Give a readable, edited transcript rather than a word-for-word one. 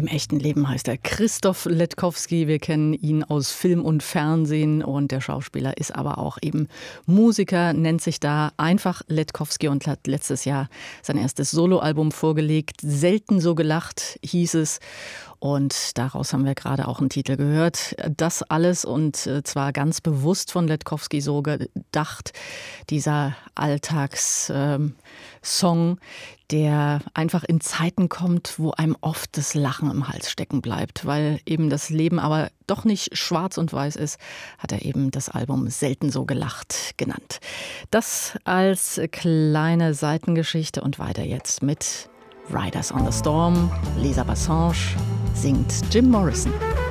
Im echten Leben heißt er Christoph Ledkowski. Wir kennen ihn aus Film und Fernsehen und der Schauspieler ist aber auch eben Musiker, nennt sich da einfach Ledkowski und hat letztes Jahr sein erstes Soloalbum vorgelegt. Selten so gelacht hieß es. Und daraus haben wir gerade auch einen Titel gehört. Das alles und zwar ganz bewusst von Ledkowski so gedacht, dieser Alltagssong, der einfach in Zeiten kommt, wo einem oft das Lachen im Hals stecken bleibt. Weil eben das Leben aber doch nicht schwarz und weiß ist, hat er eben das Album Selten so gelacht genannt. Das als kleine Seitengeschichte und weiter jetzt mit Riders on the Storm. Lisa Bassange singt Jim Morrison.